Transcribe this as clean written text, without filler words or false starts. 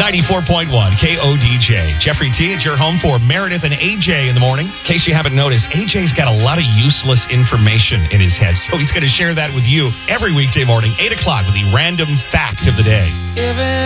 94.1 KODJ. Jeffrey T, it's your home for Meredith and AJ in the morning. In case you haven't noticed, AJ's got a lot of useless information in his head, so he's going to share that with you every weekday morning, 8 o'clock, with the random fact of the day.